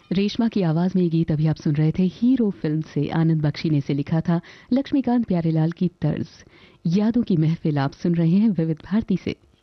रेशमा की आवाज में ये गीत अभी आप सुन रहे थे हीरो फिल्म से। आनंद बख्शी ने इसे लिखा था, लक्ष्मीकांत प्यारेलाल की तर्ज। यादों की महफिल आप सुन रहे हैं विविध भारती से।